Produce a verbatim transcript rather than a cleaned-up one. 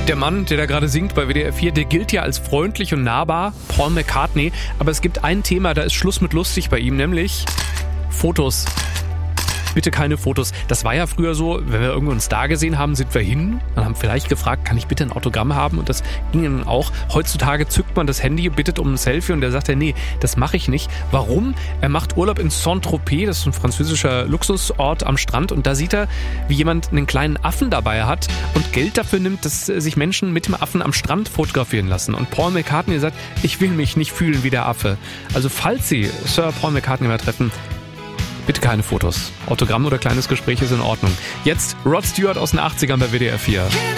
Der Mann, der da gerade singt bei W D R vier, der gilt ja als freundlich und nahbar, Paul McCartney. Aber es gibt ein Thema, da ist Schluss mit lustig bei ihm, nämlich Fotos. Bitte keine Fotos. Das war ja früher so, wenn wir irgendwo einen Star gesehen haben, sind wir hin und haben vielleicht gefragt, kann ich bitte ein Autogramm haben? Und das ging dann auch. Heutzutage zückt man das Handy, bittet um ein Selfie und der sagt ja, nee, das mache ich nicht. Warum? Er macht Urlaub in Saint-Tropez, das ist ein französischer Luxusort am Strand und da sieht er, wie jemand einen kleinen Affen dabei hat und Geld dafür nimmt, dass sich Menschen mit dem Affen am Strand fotografieren lassen. Und Paul McCartney sagt, ich will mich nicht fühlen wie der Affe. Also falls Sie Sir Paul McCartney mal treffen, bitte keine Fotos. Autogramm oder kleines Gespräch ist in Ordnung. Jetzt Rod Stewart aus den achtzigern bei W D R vier.